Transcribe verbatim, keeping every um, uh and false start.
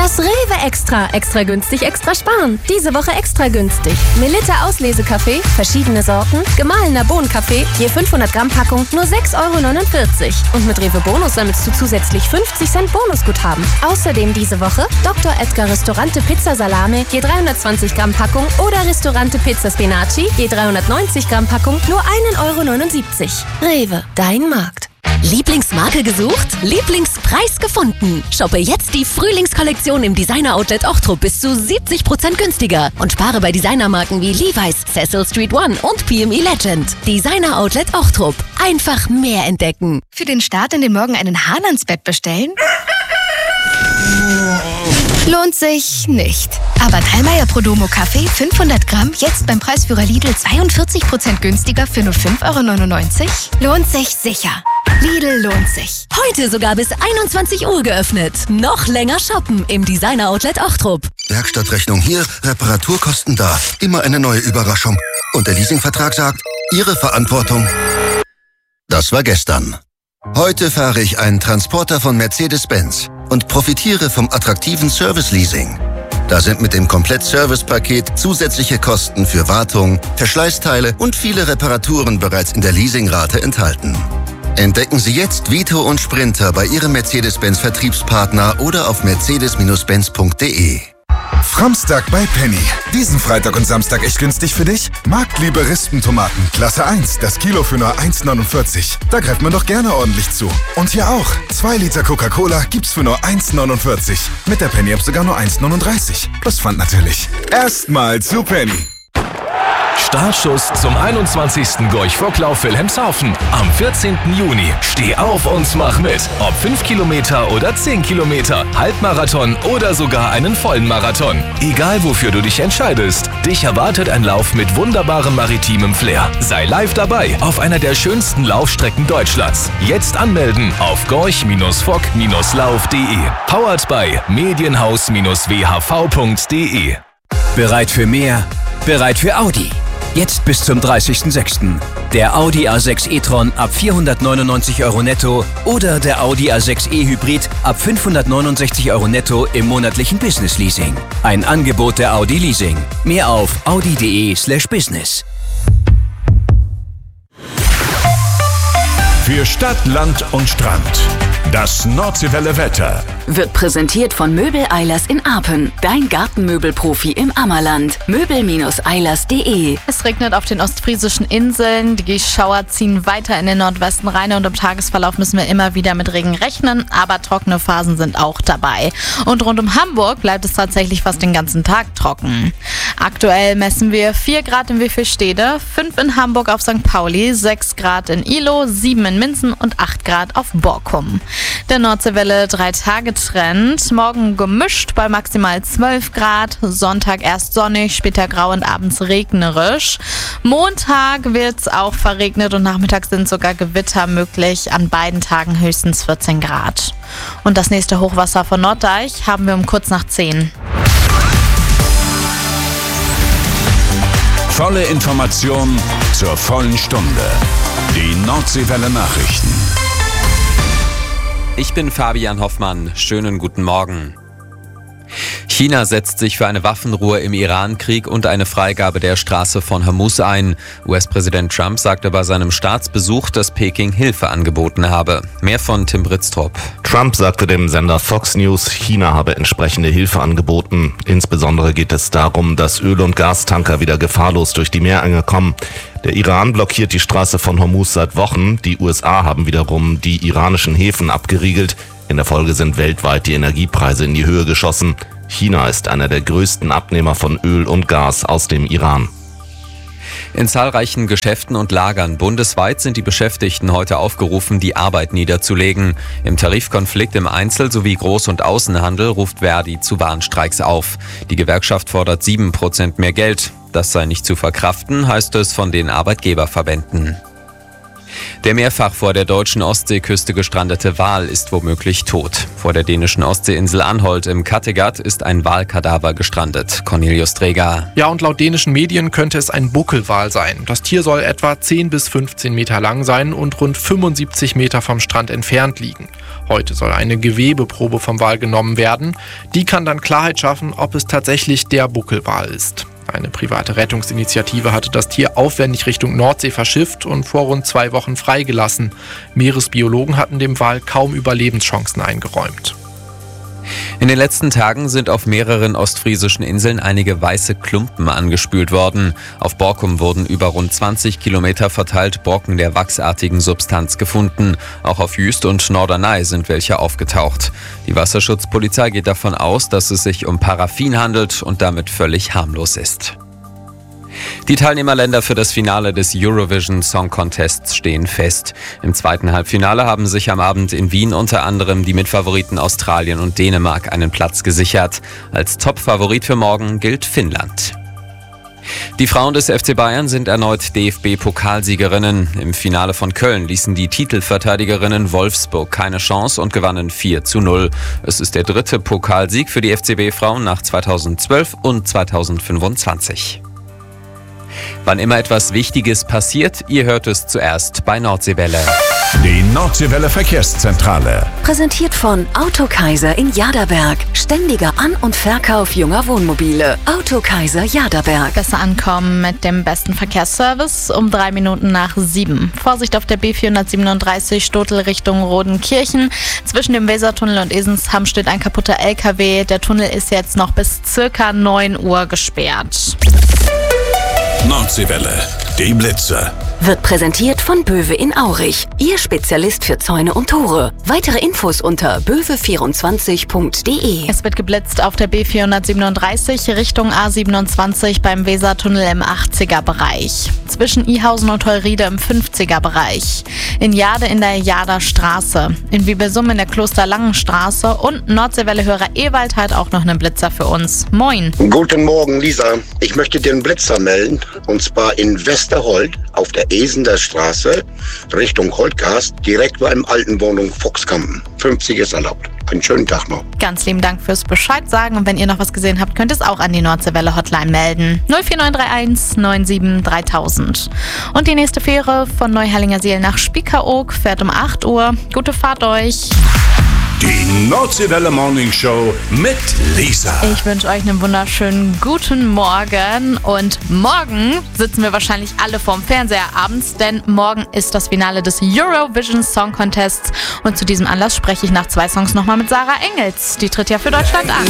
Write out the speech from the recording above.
Das Rewe Extra. Extra günstig, extra sparen. Diese Woche extra günstig. Melitta Auslesekaffee, verschiedene Sorten, gemahlener Bohnenkaffee, je fünfhundert Gramm Packung, nur sechs Euro neunundvierzig. Und mit Rewe Bonus sammelst du zusätzlich fünfzig Cent Bonusguthaben. Außerdem diese Woche Doktor Edgar Ristorante Pizza Salame, je dreihundertzwanzig Gramm Packung oder Ristorante Pizza Spinaci, je dreihundertneunzig Gramm Packung, nur ein Euro neunundsiebzig. Rewe, dein Markt. Lieblingsmarke gesucht? Lieblingspreis gefunden. Shoppe jetzt die Frühlingskollektion im Designer-Outlet Ochtrup bis zu siebzig Prozent günstiger und spare bei Designermarken wie Levi's, Cecil Street One und P M E Legend. Designer-Outlet Ochtrup. Einfach mehr entdecken. Für den Start in den Morgen einen Hahn ans Bett bestellen? Lohnt sich nicht. Aber Dallmayr Prodomo Kaffee fünfhundert Gramm jetzt beim Preisführer Lidl zweiundvierzig Prozent günstiger für nur fünf Euro neunundneunzig? Lohnt sich sicher. Lidl lohnt sich. Heute sogar bis einundzwanzig Uhr geöffnet. Noch länger shoppen im Designer Outlet Ochtrup. Werkstattrechnung hier, Reparaturkosten da. Immer eine neue Überraschung. Und der Leasingvertrag sagt, Ihre Verantwortung. Das war gestern. Heute fahre ich einen Transporter von Mercedes-Benz und profitiere vom attraktiven Service-Leasing. Da sind mit dem Komplett-Service-Paket zusätzliche Kosten für Wartung, Verschleißteile und viele Reparaturen bereits in der Leasingrate enthalten. Entdecken Sie jetzt Vito und Sprinter bei Ihrem Mercedes-Benz-Vertriebspartner oder auf mercedes Benz punkt de. Framstag bei Penny. Diesen Freitag und Samstag echt günstig für dich? Marktliebe Rispentomaten, Klasse eins, das Kilo für nur eins neunundvierzig. Da greift man doch gerne ordentlich zu. Und hier auch. zwei Liter Coca-Cola gibt's für nur eins neunundvierzig. Mit der Penny-App sogar nur eins neununddreißig. Plus Pfand natürlich. Erstmal zu Penny. Startschuss zum einundzwanzigsten Gorch-Fock-Lauf Wilhelmshaven. Am vierzehnten Juni. Steh auf und mach mit. Ob fünf Kilometer oder zehn Kilometer, Halbmarathon oder sogar einen vollen Marathon. Egal wofür du dich entscheidest, dich erwartet ein Lauf mit wunderbarem maritimem Flair. Sei live dabei auf einer der schönsten Laufstrecken Deutschlands. Jetzt anmelden auf gorch fock lauf punkt de. Powered by medienhaus w h v punkt de. Bereit für mehr? Bereit für Audi. Jetzt bis zum dreißigsten sechsten Der Audi A sechs e-tron ab vierhundertneunundneunzig Euro netto oder der Audi A sechs e Hybrid ab fünfhundertneunundsechzig Euro netto im monatlichen Business Leasing. Ein Angebot der Audi Leasing. Mehr auf audi punkt de slash business. Für Stadt, Land und Strand. Das Nordseewelle Wetter wird präsentiert von Möbel Eilers in Arpen. Dein Gartenmöbelprofi im Ammerland. möbel eilers punkt de. Es regnet auf den ostfriesischen Inseln. Die Schauer ziehen weiter in den Nordwesten rein und im Tagesverlauf müssen wir immer wieder mit Regen rechnen. Aber trockene Phasen sind auch dabei. Und rund um Hamburg bleibt es tatsächlich fast den ganzen Tag trocken. Aktuell messen wir vier Grad in Wiffelstede, fünf in Hamburg auf Sankt Pauli, sechs Grad in Ilo, sieben in Minzen und acht Grad auf Borkum. Der Nordseewelle drei Tage Trend. Morgen gemischt bei maximal zwölf Grad. Sonntag erst sonnig, später grau und abends regnerisch. Montag wird es auch verregnet und nachmittags sind sogar Gewitter möglich. An beiden Tagen höchstens vierzehn Grad. Und das nächste Hochwasser von Norddeich haben wir um kurz nach zehn. Volle Information zur vollen Stunde. Die Nordseewelle Nachrichten. Ich bin Fabian Hoffmann. Schönen guten Morgen. China setzt sich für eine Waffenruhe im Iran-Krieg und eine Freigabe der Straße von Hormuz ein. U S-Präsident Trump sagte bei seinem Staatsbesuch, dass Peking Hilfe angeboten habe. Mehr von Tim Britztrup. Trump sagte dem Sender Fox News, China habe entsprechende Hilfe angeboten. Insbesondere geht es darum, dass Öl- und Gastanker wieder gefahrlos durch die Meerenge kommen. Der Iran blockiert die Straße von Hormuz seit Wochen. Die U S A haben wiederum die iranischen Häfen abgeriegelt. In der Folge sind weltweit die Energiepreise in die Höhe geschossen. China ist einer der größten Abnehmer von Öl und Gas aus dem Iran. In zahlreichen Geschäften und Lagern bundesweit sind die Beschäftigten heute aufgerufen, die Arbeit niederzulegen. Im Tarifkonflikt im Einzel- sowie Groß- und Außenhandel ruft Verdi zu Warnstreiks auf. Die Gewerkschaft fordert sieben Prozent mehr Geld. Das sei nicht zu verkraften, heißt es von den Arbeitgeberverbänden. Der mehrfach vor der deutschen Ostseeküste gestrandete Wal ist womöglich tot. Vor der dänischen Ostseeinsel Anholt im Kattegat ist ein Walkadaver gestrandet. Cornelius Träger. Ja, und laut dänischen Medien könnte es ein Buckelwal sein. Das Tier soll etwa zehn bis fünfzehn Meter lang sein und rund fünfundsiebzig Meter vom Strand entfernt liegen. Heute soll eine Gewebeprobe vom Wal genommen werden. Die kann dann Klarheit schaffen, ob es tatsächlich der Buckelwal ist. Eine private Rettungsinitiative hatte das Tier aufwendig Richtung Nordsee verschifft und vor rund zwei Wochen freigelassen. Meeresbiologen hatten dem Wal kaum Überlebenschancen eingeräumt. In den letzten Tagen sind auf mehreren ostfriesischen Inseln einige weiße Klumpen angespült worden. Auf Borkum wurden über rund zwanzig Kilometer verteilt Brocken der wachsartigen Substanz gefunden. Auch auf Jüst und Norderney sind welche aufgetaucht. Die Wasserschutzpolizei geht davon aus, dass es sich um Paraffin handelt und damit völlig harmlos ist. Die Teilnehmerländer für das Finale des Eurovision Song Contests stehen fest. Im zweiten Halbfinale haben sich am Abend in Wien unter anderem die Mitfavoriten Australien und Dänemark einen Platz gesichert. Als Top-Favorit für morgen gilt Finnland. Die Frauen des F C Bayern sind erneut D F B-Pokalsiegerinnen. Im Finale von Köln ließen die Titelverteidigerinnen Wolfsburg keine Chance und gewannen vier zu null. Es ist der dritte Pokalsieg für die F C B-Frauen nach zweitausendzwölf und zweitausendfünfundzwanzig. Wann immer etwas Wichtiges passiert, ihr hört es zuerst bei Nordseewelle. Die Nordseewelle Verkehrszentrale. Präsentiert von Autokaiser in Jaderberg. Ständiger An- und Verkauf junger Wohnmobile. Autokaiser Jaderberg. Besser ankommen mit dem besten Verkehrsservice um drei Minuten nach sieben. Vorsicht auf der B vierhundertsiebenunddreißig Stotel Richtung Rodenkirchen. Zwischen dem Wesertunnel und Esensham steht ein kaputter L K W. Der Tunnel ist jetzt noch bis circa neun Uhr gesperrt. Nordseewelle, die Blitze. Wird präsentiert von Böwe in Aurich. Ihr Spezialist für Zäune und Tore. Weitere Infos unter böwe vierundzwanzig punkt de. Es wird geblitzt auf der B vierhundertsiebenunddreißig Richtung A siebenundzwanzig beim Wesertunnel im achtziger-Bereich. Zwischen Ihausen und Heuride im fünfziger-Bereich. In Jade in der Jader Straße. In Wiebelsum in der Klosterlangenstraße. Und Nordseewelle-Hörer Ewald hat auch noch einen Blitzer für uns. Moin. Guten Morgen, Lisa. Ich möchte dir einen Blitzer melden. Und zwar in Westerhold auf der Esener Straße Richtung Holtgast, direkt bei einem alten Wohnung Fuchskampen. fünfzig ist erlaubt. Einen schönen Tag noch. Ganz lieben Dank fürs Bescheid sagen. Und wenn ihr noch was gesehen habt, könnt ihr es auch an die Nordseewelle Hotline melden. null vier neun drei eins neun sieben dreitausend. Und die nächste Fähre von Neuherlingersiel nach Spiekeroog fährt um acht Uhr. Gute Fahrt euch. Die Nordseewelle Morning Show mit Lisa. Ich wünsche euch einen wunderschönen guten Morgen. Und morgen sitzen wir wahrscheinlich alle vorm Fernseher abends, denn morgen ist das Finale des Eurovision Song Contests. Und zu diesem Anlass spreche ich nach zwei Songs nochmal mit Sarah Engels. Die tritt ja für Deutschland an.